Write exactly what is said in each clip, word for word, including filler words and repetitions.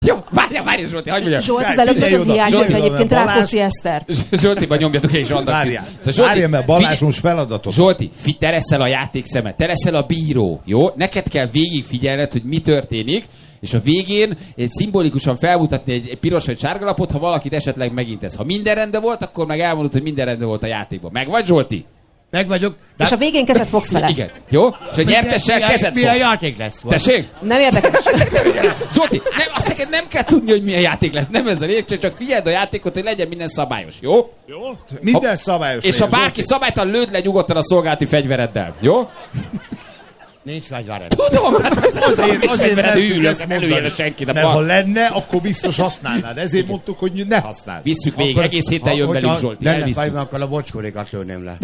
Jó, várjál, várjál, Zsolti, hagyd mondjam. Zsolt, az előbb nagyon hiányzott egyébként Rákóczi Esztert. Zsoltiban nyomjatok és annak. Várjál, várjál, mert Balázs most feladatot. Zsolti, fi, tereszel a játékszemet, tereszel a bíró, jó? Neked kell végig figyelned, hogy mi történik, és a végén egy szimbolikusan felmutatni egy, egy piros vagy sárga lapot, ha valakit esetleg megint ez. Ha minden rendben volt, akkor meg elmondod, hogy minden rendben volt a játékban. Meg vagy, Zsolti? Meg vagyok. De... És a végén kezet fogsz vele. Igen, jó? És a nyertessel kezet fogsz. Milyen játék lesz? Tessék? Nem érdekes. Zsolti, nem, azt neked nem kell tudni, hogy milyen játék lesz. Nem ez a lényeg, csak figyeld a játékot, hogy legyen minden szabályos, jó? Jó? Minden szabályos. És ha bárki szabálytalan, lőd le nyugodtan a szolgálati fegyvereddel, jó? Nincs fegyvered. Tudom, azért, azért nem tudjuk ezt mondani, senki, mert ha lenne, akkor biztos használnád. Ezért mondtuk, hogy ne használd. Visszük végig, akkor, egész héten jön velünk, Zsolti. Nem lenne fegyver, akkor a bocskórékat lőném le.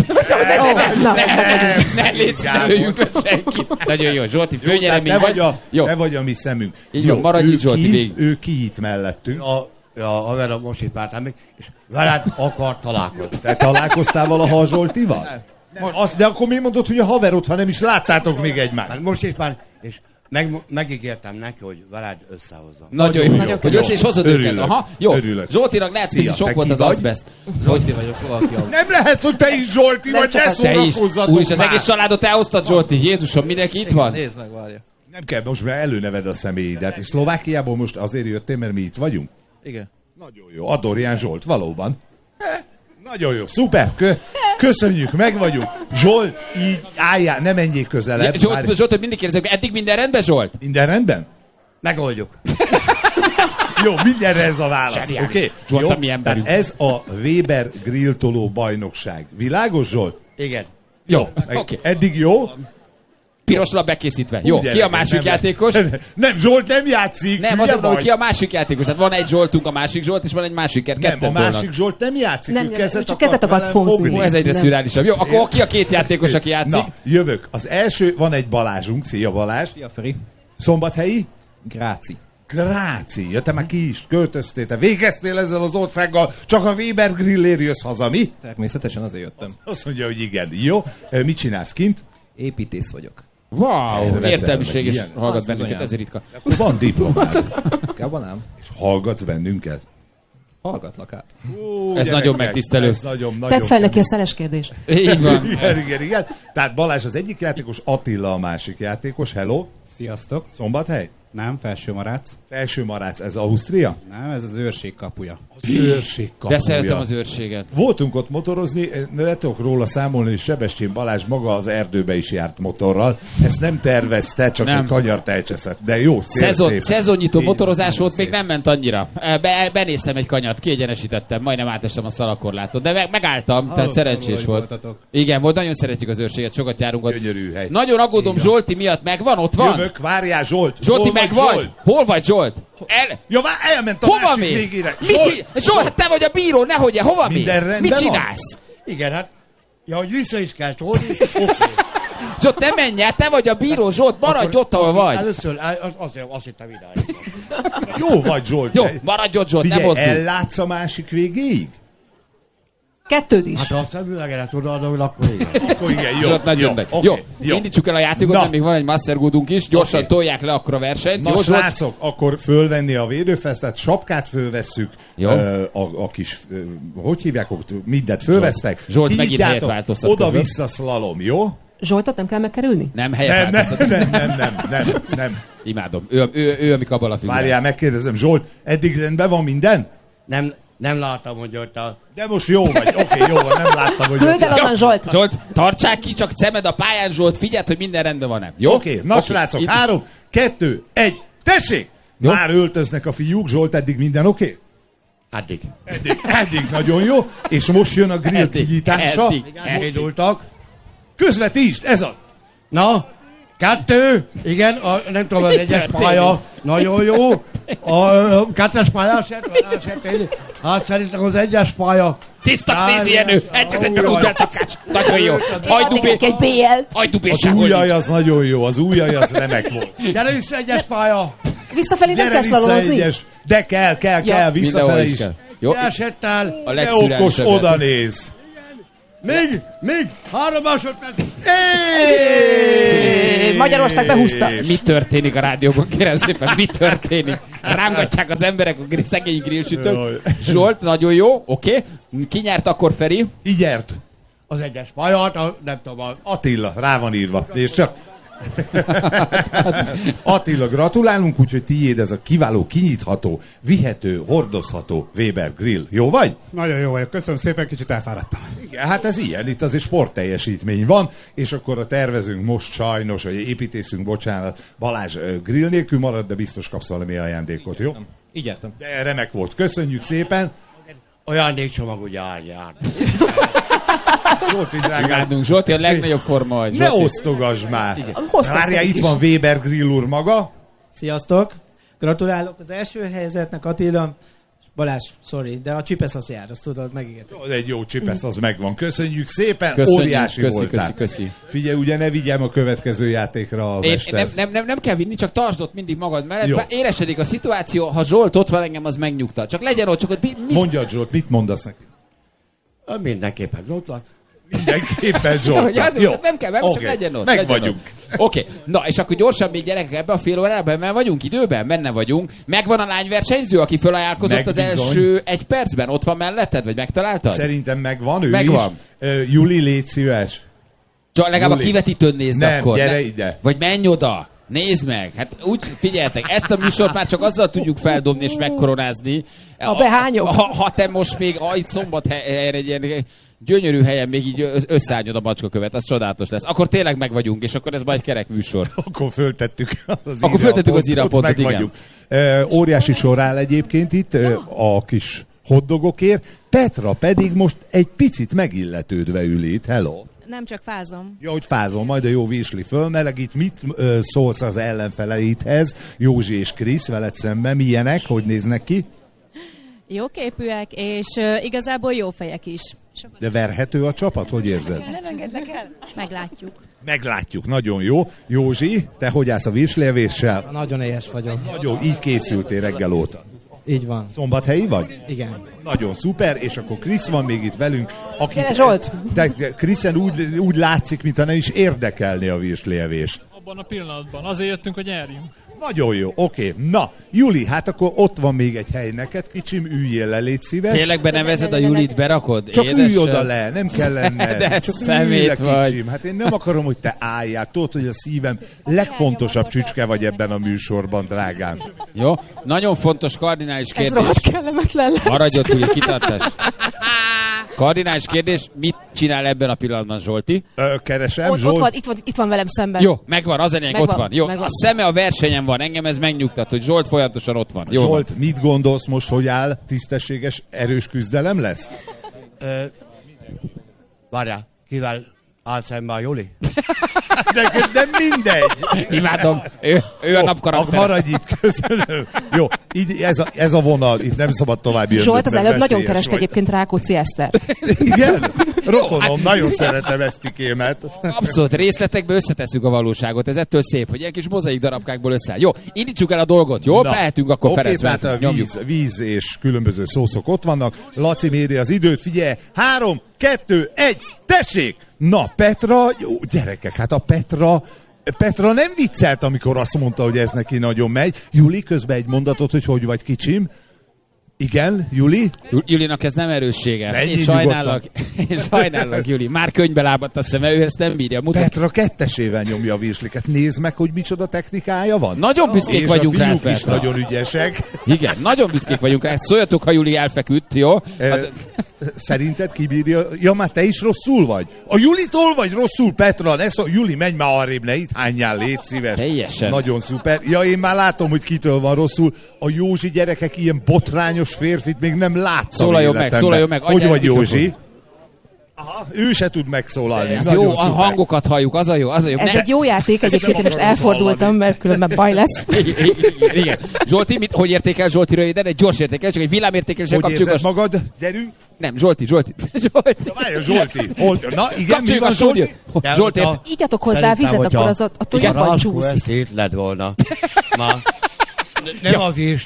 Ne légy, ne lőjünk le senkit. Nagyon jó, Zsolti, főnyeremény vagy. Ne vagy a mi szemünk. Így van, maradj itt, Zsolti, végig. Ő ki itt mellettünk. A haverom most itt vártam még, és veled akar találkozni. Te találkoztál valaha a Zsoltival? Az, de akkor mi mondod, hogy a haverod, ha nem is láttátok még egymást? Hát most is már, és meg, megígértem neki, hogy veled összehozom. Nagyon jó, jó. Hogy össze is hozod őket. Aha, jó. Örülök. Zsoltinak lehet, hogy sok volt az azbest. Zsolti vagyok, Szlovákia. Nem lehet, hogy te is Zsolti vagy, ne szórakozzatok. Úgyis az egész családot elhoztad, Zsolti. Jézusom, mindenki itt van? Nézd meg, várja. Nem kell, most már előneved a személyidet. És Szlovákiából most azért jöttél, mert mi itt vagyunk? Igen. Nagyon jó. Adorján Zsolt, valóban. Nagyon jó, szuper, Kö- köszönjük, meg vagyunk. Zsolt, így álljál, ne menjél közelebb. Ja, Zsolt, Zsolt, hogy mindig kérdezek, eddig minden rendben, Zsolt? Minden rendben? Megoldjuk. Jó, mindenre ez a válasz, oké? Okay? Zsolt, a mi emberünk. Ez a Weber grilltoló bajnokság. Világos, Zsolt? Igen. Jó, oké. Okay. Eddig jó? Pirosra bekészítve. Jó, Ugye, ki a másik nem, játékos? Nem, nem, Zsolt nem játszik. Nem, azt mondom, hogy ki a másik játékos. Hát van egy Zsoltunk, a másik Zsolt, és van egy másik kert. Nem, a másik tolnak. Zsolt nem játszik, nem, ő kezet csak akart, kezet akart fogni. Ez egyre szürálisabb. Jó, akkor ki a két játékos, aki játszik? Na, jövök. Az első, van egy Balázsunk. Szia, Balázs. Szia, Feri. Szombathelyi? Gráci. Gráci. Ja, te már ki is költöztél, te végeztél ezzel az országgal, csak a Weber grillért jössz haza, mi? Természetesen azért jöttem. Azt mondja, hogy igen. Jó. Mit csinálsz kint? Építész vagyok. Wow, értelmiséges ilyen. hallgat bennünket, ez ritka. Van diplomád. Kában ám. És hallgatsz bennünket? Hallgatlak át. Ó, ez gyerekek, nagyon megtisztelő. Ez nagyon, nagyon Tedd fel neki a szeles kérdés. Így van. Igen, igen, igen. Tehát Balázs az egyik játékos, Attila a másik játékos. Hello. Sziasztok. Szombathely? Nem, Felsőmarác. Felsőmarác, ez Ausztria? Nem, ez az őrség kapuja. Az őrség kapuja. De szeretem az őrséget. Voltunk ott motorozni, ne tudok róla számolni, hogy Sebestyén Balázs maga az erdőbe is járt motorral. Ezt nem tervezte, csak nem. Egy kanyart elcseszett. De jó, szép, Szezon, szép. Szezonnyitó motorozás szép. volt, még nem ment annyira. Be, benéztem egy kanyart, kiegyenesítettem, majdnem átestem a szalakorlátot, de meg, megálltam, Hallottam tehát szerencsés róla, volt. Voltatok. Igen, volt, nagyon szeretjük az őrséget, sokat járunk ott. Gyönyörű hely. Nagyon aggódom Zsolti miatt, megvan, ott van? Jövök, várjál, Zsolt. Zsolti, meg vagy? Hol vagy, Zsolt? El... Ja, vár, elment a hova másik mész? végére. Zsolt, Zsolt, hát te vagy a bíró, nehogy, hova mész? Mit csinálsz? Van? Igen, hát, ja, hogy vissza is kell tolni, oké. Zsolt, ne menj el, te vagy a bíró, Zsolt, maradj ott, ahol vagy. Először, azért, azt hittem idáig. Jó vagy, Zsolt. Jó, maradj ott, Zsolt, Figyelj, nem mozdulj. ellátsz a másik végéig? Kettőt is. Hát ha a szemüvegedet odaadom, akkor igen. Akkor igen, jó. Zsolt, nagyon jó, meg. Okay, jó, jó. indítsuk el a játékot, mert még van egy mastergoodunk is. Gyorsan okay. Tolják le akkor a versenyt. Na, jó, srácok, Zsolt? Akkor fölvenni a védőfesztet, sapkát fölvesszük, ö, a, a kis, ö, hogy hívják, mindent fölvesztek. Zsolt, Zsolt megint helyet változtat. Oda-vissza szlalom, jó? Zsoltot nem kell megkerülni? Nem, helyet nem, nem, nem, nem, nem, nem, nem. Imádom. Ő, ő, ő, ő a kabala figura. Várjál, megkérdezem, Zsolt, eddig rendben van minden? Nem, nem láttam, hogy ott a... De most jó vagy, oké, okay, jó van, nem láttam, hogy... Küld el onnan Zsolt! Zsolt, tartsák ki, csak szemed a pályán, Zsolt, figyeld, hogy minden rendben van-e. Jó? Oké, okay, na okay. Srácok, Itt... három, kettő, egy, tessék! Jó? Már öltöznek a fiúk, Zsolt, eddig minden oké? Okay? Eddig. Eddig, eddig nagyon jó, és most jön a grill kinyitása. Eddig, elindultak. Közvetítsd, ez az! Na, kettő, igen, a, nem tudom, az egyes pálya, nagyon jó. A kettes pálya, hát szerintem az egyes pálya. Tisztak nézi Jenő, egyezett meg ugráltakács. Nagyon jó. Az ujjaj az nagyon jó, az ujjaj az remek volt. Gyere vissza egyes pálya. Visszafelé nem kell szlalomozni? De kell, kell, kell, visszafele is. Jó. Esettel. De okos, oda néz. Még, még, három másodperc. Magyarország behúzta. Mi történik a rádióban? Kérem szépen, mi történik? Rángatják az emberek a grill, szegény grillsütők. Zsolt, nagyon jó, oké. Okay. Ki nyert akkor, Feri? Így nyert. Az egyes pajat, a, nem tudom. A... Attila, rá van írva. És csak... Attila, gratulálunk, úgyhogy tiéd ez a kiváló, kinyitható, vihető, hordozható Weber grill. Jó vagy? Nagyon jó vagyok, köszönöm szépen, kicsit elfáradtam. Igen, hát ez ilyen, itt azért sportteljesítmény van, és akkor a tervezünk most sajnos, vagy építészünk, bocsánat, Balázs grill nélkül marad, de biztos kapsz valami ajándékot, jó? Így értem. De remek volt, köszönjük szépen. Ajándékcsomag ugye állját. Zsolti, drágám. Imádunk, Zsolti a legnagyobb forma vagy. Ne osztogasd már. Hoztad Várjál, nekik itt is. van Weber grill úr maga. Sziasztok! Gratulálok az első helyzetnek, Attila. Balázs, sorry, de a csipesz az jár, azt tudod, megígértem. Egy jó csipesz, az megvan. Köszönjük szépen, Köszönjük, óriási köszi, voltál. köszi, köszi. Figyelj, ugye ne vigyem a következő játékra a Én, mester. nem, nem, nem, nem kell vinni, csak tartsd ott mindig magad mellett. Jó. Bár éresedik a szituáció, ha Zsolt ott van, engem az megnyugtat. Csak legyen ott, csak ott mi, mi... Mondjad, Zsolt, mit mondasz neki? Mindenképpen Zsoltlak. Mindenképpen Hogy Zsolt. az, Jó. nem kell, meg, Oké, csak legyen ott. meg legyen vagyunk. Oké, okay. Na és akkor gyorsan még gyerekek ebbe a fél órában, mert vagyunk időben, benne vagyunk. Megvan a lányversenyző, aki fölajánlkozott Meg az bizony. első egy percben? Ott van melletted, vagy megtaláltad? Szerintem megvan, ő Megvan. is. Uh, Juli, légy szíves. Csak legalább Juli. a kivetítőn nézd Nem, akkor. gyere Ne- ide. Vagy menj oda. Nézd meg. Hát úgy figyeljetek, ezt a műsort már csak azzal tudjuk feldobni és megkoronázni. A behányok. Ha, ha te most még ah, itt Szombathelyen egy ilyen gyönyörű helyen még így ö- összeállnyod a macskakövet, az csodálatos lesz. Akkor tényleg meg vagyunk, és akkor ez majd kerek műsor. Akkor föltettük az Akkor föltettük az irapontot, irapontot, meg igen. vagyunk. Uh, óriási sor áll egyébként itt uh, a kis hotdogokért. Petra pedig most egy picit megilletődve ül itt. Hello. Nem csak fázom. Ja, hogy fázol, majd a jó vízsli fölmelegít. Mit ö, szólsz az ellenfeleidhez? Józsi és Krisz veled szemben. Milyenek? Hogy néznek ki? Jóképűek, és uh, igazából jó fejek is. Sokat De verhető a csapat? Hogy érzed? meglátjuk. Meglátjuk, nagyon jó. Józsi, te hogy állsz a vízslévéssel? Nagyon éhes vagyok. Nagyon, így készültél reggel óta. Így van. Szombathelyi vagy? Igen. Nagyon szuper, és akkor Krisz van még itt velünk. Akit, Gyere, Zsolt! Te, Kriszen úgy, úgy látszik, mintha nem is érdekelni a vízslévés. Abban a pillanatban. Azért jöttünk, hogy nyerjünk. Nagyon jó, oké. Na, Juli, hát akkor ott van még egy hely neked, kicsim, üljél le, légy szíves. Tényleg benevezed a Julit, berakod? Csak Édesem? ülj oda le, nem kell lenned. De Csak szemét ülj le, vagy. kicsim. Hát én nem akarom, hogy te álljál. Tudod, hogy a szívem legfontosabb csücske vagy ebben a műsorban, drágám. Jó? Nagyon fontos kardinális Ez kérdés. rohadt kellemetlen lesz. Maradj ott, ugye, kitartás. Kardinális kérdés, mit csinál ebben a pillanatban Zsolti? Ö, keresem, Ott, Zsolt. ott, van, itt, van, itt van velem szemben. Jó, megvan, az enyém, ott Megvan, van. Jó, megvan. a szeme a versenyen van, engem ez megnyugtat, hogy Zsolt folyamatosan ott van. Jó Zsolt, van. mit gondolsz most, hogy áll tisztességes, erős küzdelem lesz? Ö, Várjál, kivel áll szembe a Juli? De, de mindegy. Imádom, ő, ő a Ó, napkarakter. Maradj itt, köszönöm. Jó, így ez a, ez a vonal, itt nem szabad tovább jönni. Zsolt az mert előbb nagyon veszélyes kereste vagy. egyébként Rákóczi Esztert. Igen? Rokonom, nagyon szeretem ezt a kémet. Abszolút, részletekbe összetesszük a valóságot, ez ettől szép, hogy ilyen kis mozaik darabkákból összeáll. Jó, indítsuk el a dolgot, jó? Na, Mehetünk akkor oké, Ferenc, tehát a mehetünk, nyomjuk. víz, víz és különböző szószok ott vannak. Laci méri az időt, figyelj! Három, kettő, egy, tessék! Na, Petra, jó, gyerekek, hát a Petra, Petra nem viccelt, amikor azt mondta, hogy ez neki nagyon megy. Juli, közben egy mondatot, hogy hogy vagy kicsim. Igen, Juli? Ju- Julinak ez nem erőssége. Menjél Én sajnállak, én sajnállak, Juli. Már könyvbe lábadt a szeme, ő ezt nem bírja. Mutat. Petra kettesével nyomja a vízsliket. Nézd meg, hogy micsoda technikája van. Nagyon büszkék és vagyunk a rá, fiúk is Petra. nagyon ügyesek. Igen, nagyon büszkék vagyunk rá. Szóljatok, ha Juli elfeküdt, jó? Eh, Hát, Szerinted kibírja? Ja, már te is rosszul vagy? A Julitól vagy rosszul, Petra? Ne szó, Juli, menj már arrébb, ne itt hányjál, légy szíves. Teljesen. Nagyon szuper. Ja, én már látom, hogy kitől van rosszul. A Józsi gyerekek ilyen botrányos férfit még nem láttam Szólaljon meg, életemben. szólaljon meg, Hogy adjál vagy, egy mikrofont. Józsi? Aha, ő se tud megszólalni. hát Nagyon jó, a szuper. hangokat halljuk, az a jó, az a jó. Ez Ne- egy jó játék, egyébként én most elfordultam, mert különben baj lesz. Igen. Zsolti, mit, hogy értékel Zsolti röviden? Egy gyors értékel, csak egy villámértékelésre Hogy kapcsoljuk. érzed A... magad? Gyerünk. Nem, Zsolti, Zsolti. Zsolti. Ja, várja, Zsolti. Hol... Na, igen, mi Kapcsoljuk van, a stúdió. Zsolti? Zsolti, ért... Ígyatok hozzá vizet, akkor az a, a Igen, jobban csúszik. szét lett volna. Ma. Nem a vízslit,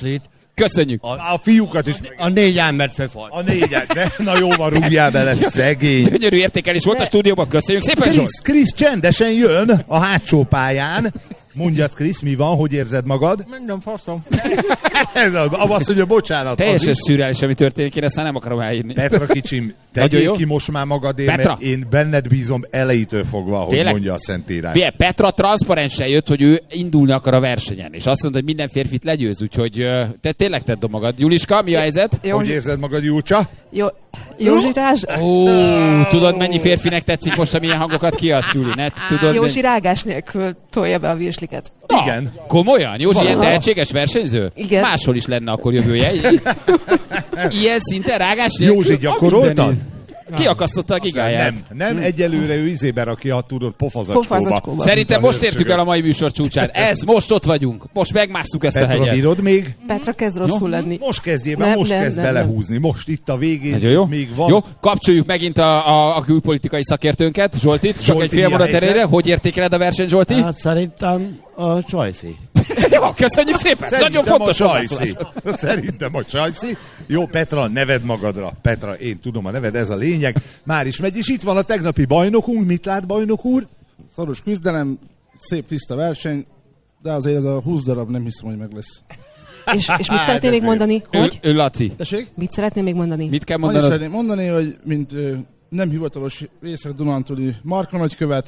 Köszönjük. A, a fiúkat is. A négy embert fölfalt. A négyet. Ne, na jó van, rúgjál bele, szegény. Gyönyörű értékelés volt a stúdióban. Köszönjük szépen, Zsolt. Krisz, Krisz csendesen jön a hátsó pályán. Mondjad, Krisz, mi van? Hogy érzed magad? Minden faszom. Ez az, azt mondja, bocsánat. Teljesen szürreális, ami történik, én ezt már nem akarom elírni. Petra kicsim, tegyél ki most már magadért, Petra. mert én benned bízom elejétől fogva, ahogy Tényleg? mondja a Szentírás. Pie, Petra transzparensen jött, hogy ő indulni akar a versenyen, és azt mondta, hogy minden férfit legyőz, úgyhogy ö, te tényleg tedd magad. Juliska, mi a helyzet? Hogy érzed magad, Julcsa? Jó, Józsi Rázs... Ó, tudod, mennyi férfinek tetszik most, amilyen hangokat kiadsz, Juli? Ne, tudod, Józsi rágás nélkül tolja be a virsliket. Na, igen. Komolyan? Józsi ilyen Aha. tehetséges versenyző? Igen. Máshol is lenne akkor jövője. Ilyen szinten rágás nélkül? Józsi, gyakoroltad? Kiakasztotta a gigáját. Nem, nem, egyelőre ő izébe rakja, ha tudod, pofazacskóba. Pofazacskóba. Szerintem most értük el a mai műsor csúcsát. Ez, most ott vagyunk. Most megmásszuk ezt a Petra, hegyet. bírod még? Petra kezd rosszul lenni. Most kezdjél, Nem, mert most nem, kezd nem, nem. belehúzni. Most itt a végén Nagyon jó. még van. Jó, kapcsoljuk megint a, a, a külpolitikai szakértőnket, Zsoltit. Csak Zsolti, egy fél mi a mondat helyzet? erejére. Hogy értékeled a versenyt, Zsolti? Hát szerintem a Csajci. Jó, köszönjük szépen. Szerintem Nagyon fontos a hozzászólás. Csajci. Szerintem a Csajci. Jó, Petra, neved magadra. Petra, én tudom a neved, ez a lényeg. Már is megy, és itt van a tegnapi bajnokunk. Mit lát, bajnok úr? Szoros küzdelem, szép tiszta verseny, de azért ez a húsz darab nem hiszem, hogy meg lesz. És, és mit szeretnél még mondani? Ő, Hogy? ő Laci. Tessék? Mit szeretnél még mondani? Mit kell Annyit mondanod? szeretném mondani, hogy mint ö, nem hivatalos Észak-Dunántúli Marka nagykövet,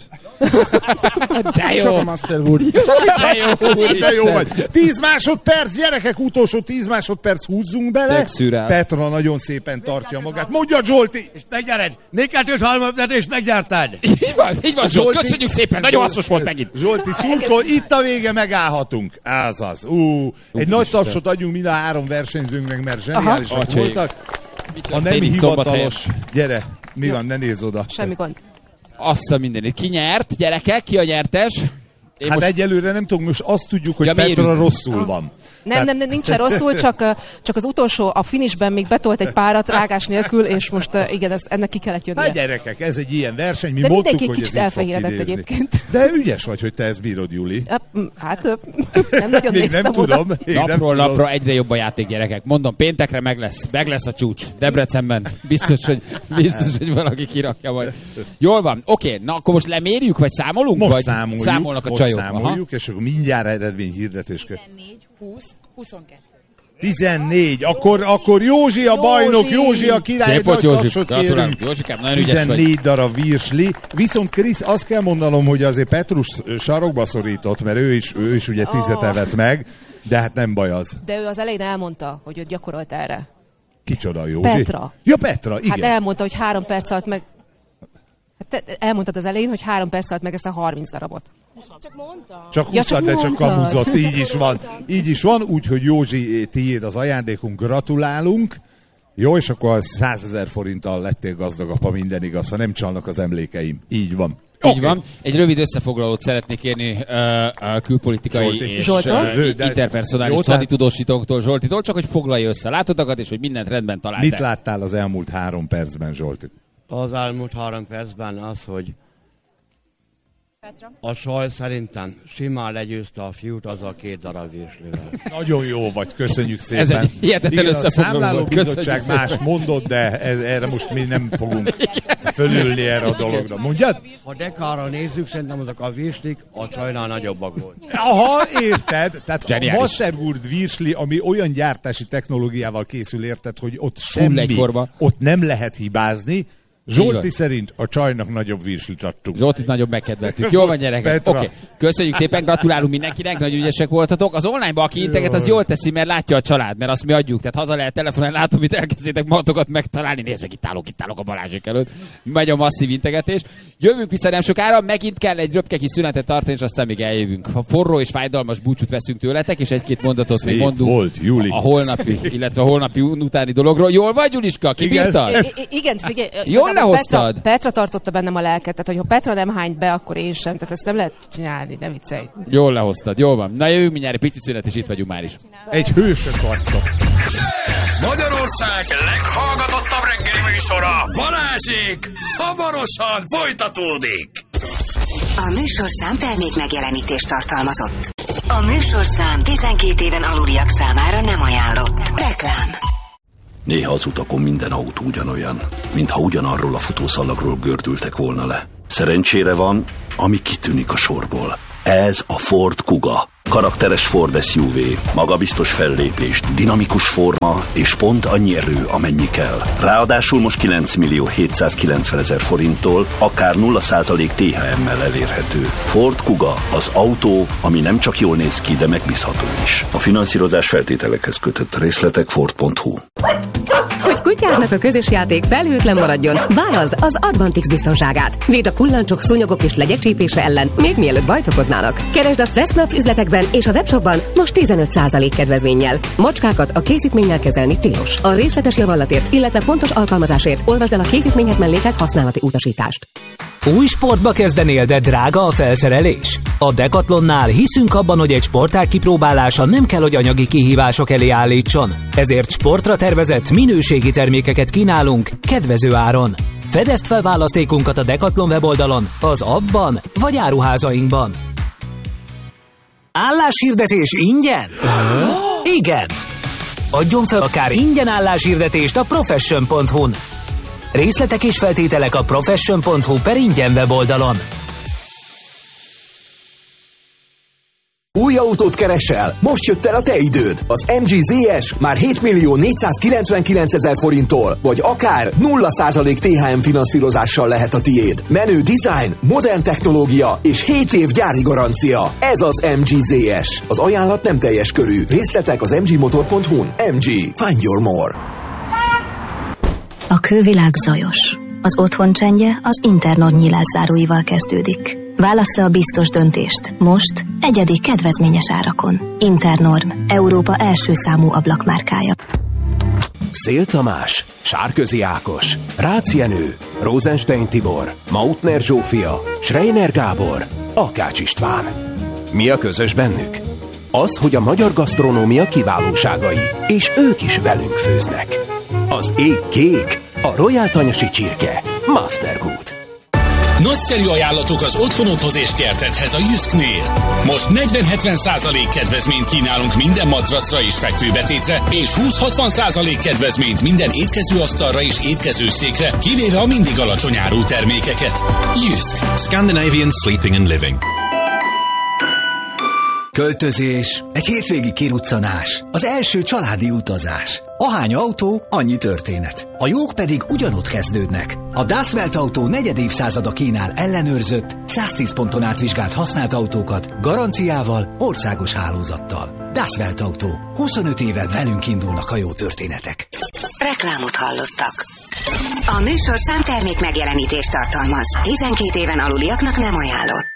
De jó. csak a Masterwood. De jó. De jó vagy. Tíz másodperc, gyerekek, utolsó tíz másodperc húzzunk bele. Tök szürreál. Petra nagyon szépen tartja magát. Mondja, Zsolti! És megnyered. Négy kettőt halmaztad és megnyerted. Így van, így van, Zsolt. Zsolti- Köszönjük szépen. Nagyon hasznos volt megint. Zsolti szurkol, itt a vége, megállhatunk. Ez az. Ú, egy nagy tapsot adjunk mind a három versenyzőnknek, mert zseniálisak Aha. voltak. A nem történik Szombathelyen? hivatalos. Gyere, mi van, ne nézz oda. Semmi gond. Azt a mindenit. Ki nyert, gyerekek? Ki a nyertes? Én Hát most... egyelőre nem tudunk, most azt tudjuk, hogy Ja, Petra mérjük. rosszul van. Nem, nem, nem, nincsen rosszul, csak, ö, csak az utolsó, a finishben még betolt egy párat rágás nélkül, és most ö, igen, ez, ennek ki kellett Hát jönnie. gyerekek, ez egy ilyen verseny, mi De mondtuk, mindenki hogy egy ez kicsit így fog elfehéredett idézni. egyébként. De ügyes vagy, hogy te ezt bírod, Juli. Ö, m, Hát ö, nem nagyon Még néztem nem oda. tudom. Még nem Napról tudom. napra egyre jobb a játék, gyerekek. Mondom, péntekre meg lesz. Meg lesz a csúcs. Debrecenben. Biztos, hogy, biztos, hogy valaki kirakja majd. Jól van. Oké, na akkor most lemérjük, vagy számolunk? Most vagy számoljuk, számolnak a most csajok? számoljuk, és akkor mindjárt eredményhirdetés kell. tizennégy, húsz, huszonkettő. tizennégy. Akkor, akkor Józsi a bajnok, Józsi a király. Szép volt, nagy Józsi. tapsot Gratulálunk. kérünk. Józsikám, nagyon ügyes vagy. tizennégy darab virsli. Viszont Krisz, azt kell mondanom, hogy azért Petrus sarokba szorított, mert ő is, ő is ugye tizet Oh. evett meg, de hát nem baj az. De ő az elején elmondta, hogy ő gyakorolt erre. Kicsoda, Józsi? Petra. Ja, Petra, igen. Hát elmondta, hogy három perc alatt meg... Hát te elmondtad az elején, hogy három perc alatt meg ezt a harminc darabot. Csak mondtam. Csak Ja, húszad, csak de csak mondtad. kamuzott, így is van. Így is van, úgyhogy Józsi, tiéd az ajándékunk, gratulálunk. Jó, és akkor százezer forinttal lettél gazdagabb, ha minden igaz, ha nem csalnak az emlékeim. Így van. Így Oké. van. Egy rövid összefoglalót szeretnék kérni uh, a külpolitikai Zsolti. és Zsoltól? uh, Rövid, de- interpersonális jó, tehát- haditudósítóktól, Zsoltitól, csak hogy foglalja össze a látottakat, és hogy mindent rendben talált. Mit láttál az elmúlt három percben, Zsolti? Az elmúlt három percben az, hogy Petra. a Saj szerintem simán legyőzte a fiút az a két darab virslivel. Nagyon jó vagy, köszönjük szépen. Ez egy hihetetlen Igen, a összefoglaló számláló volt. bizottság Köszönjük más mondott, de ez, erre most mi nem fogunk fölülni erre a dologra. Mondjad? Ha dekára nézzük, szerintem azok a virslik a Csajnál nagyobbak volt. Aha, érted? Tehát Zseniális. a Masterwood virsli, ami olyan gyártási technológiával készül, érted, hogy ott Full semmi, egyforma. ott nem lehet hibázni. Zsolti van. szerint a csajnak nagyobb virslit adtunk. Zsoltit nagyobb megkedveltük. Jó van, gyerekek. Petra. Oké. Okay. Köszönjük szépen, gratulálunk mindenkinek, nagyon ügyesek voltatok. Az online-ba, aki integet, az jól teszi, mert látja a család, mert azt mi adjuk. Tehát haza lehet telefonálni, látom, hogy elkezdétek magatokat megtalálni. Nézd meg, itt állok, itt állok a Balázsék előtt. Megy a masszív integetés. Jövünk vissza nem sokára, megint kell egy röpke kis szünetet tartani, és aztán még eljövünk. Ha forró és fájdalmas búcsút veszünk tőletek, és egy-két mondatot Szép még mondunk volt, Juli. a holnapi, illetve a holnapi utáni dologról. Jól vagy, Juliska? Kibírtad? I- I- igen, figyelj. Jól igazából lehoztad. Petra, Petra tartotta bennem a lelket, tehát hogyha Petra nem hányt be, akkor én sem. Tehát ezt nem lehet csinálni, ne viccelj. Jól lehoztad, jól van. Na jövünk mindjárt, egy pici szünet, és itt vagyunk már is. Egy hősök vagytok. Magyarország leghallgatottabb reggeli műsora, Balázsék, hamarosan folytatódik. A műsorszám termék megjelenítést tartalmazott. A műsorszám tizenkét éven aluliak számára nem ajánlott. Reklám. Néha az utakon minden autó ugyanolyan, mintha ugyanarról a futószalagról gördültek volna le. Szerencsére van, ami kitűnik a sorból. Ez a Ford Kuga. Karakteres Ford es u vé, magabiztos fellépés, dinamikus forma és pont annyi erő, amennyi kell. Ráadásul most kilenc millió hétszázkilencven ezer forinttól akár nulla százalék té há emmel elérhető. Ford Kuga, az autó, ami nem csak jól néz ki, de megbízható is. A finanszírozás feltételekhez kötött, részletek ford pont hu. Hogy kutyádnak a közös játék felhőtlen maradjon, válaszd az Advantix biztonságát. Véd a kullancsok, szúnyogok és legyek csípése ellen, még mielőtt bajt okoznának. Keresd a Fressnapf üzletekben és a webshopban most tizenöt százalék kedvezménnyel. Macskákat a készítménnyel kezelni tilos. A részletes javallatért, illetve pontos alkalmazásért olvasd el a készítményhez mellékelt használati utasítást. Új sportba kezdenél, de drága a felszerelés? A Decathlonnál hiszünk abban, hogy egy sportág kipróbálása nem kell, hogy anyagi kihívások elé állítson. Ezért sportra tervezett minőségi termékeket kínálunk kedvező áron. Fedezd fel választékunkat a Decathlon weboldalon, az appban vagy áruházainkban. Álláshirdetés ingyen? Igen! Adjon fel akár ingyen álláshirdetést a profession pont hu-n. Részletek és feltételek a profession pont hu per ingyen weboldalon. Új autót keresel? Most jött el a te időd! Az em gé zé es már hét millió négyszázkilencvenkilenc ezer forinttól, vagy akár nulla százalék té há em finanszírozással lehet a tiéd. Menő design, modern technológia és hét év gyári garancia. Ez az em gé zé es. Az ajánlat nem teljes körű. Részletek az em gé motor pont hu-n. em gé. Find your more. A külvilág zajos. Az otthon csendje az Internord nyílászáróival kezdődik. Válassza a biztos döntést. Most egyedi kedvezményes árakon. Internorm, Európa első számú ablakmárkája. Szél Tamás, Sárközi Ákos, Rácz Jenő, Rosenstein Tibor, Mautner Zsófia, Schreiner Gábor, Akács István. Mi a közös bennük? Az, hogy a magyar gasztronómia kiválóságai, és ők is velünk főznek. Az ég kék, a Royal Tanyasi csirke, Mastergood. Nagyszerű ajánlatok az otthonodhoz és kertedhez a Jysknél. Most negyven-hetven százalék kedvezményt kínálunk minden matracra és fekvőbetétre, és húsz-hatvan százalék kedvezményt minden étkezőasztalra és étkezőszékre, kivéve a mindig alacsony árú termékeket. Jysk. Scandinavian Sleeping and Living. Költözés, egy hétvégi kiruccanás, az első családi utazás. Ahány autó, annyi történet. A jók pedig ugyanott kezdődnek. A Das Welt Autó negyed évszázada kínál ellenőrzött, száztíz ponton átvizsgált használt autókat, garanciával, országos hálózattal. Das Welt Autó. huszonöt éve velünk indulnak a jó történetek. Reklámot hallottak. A műsorszám termék megjelenítést tartalmaz. tizenkét éven aluliaknak nem ajánlott.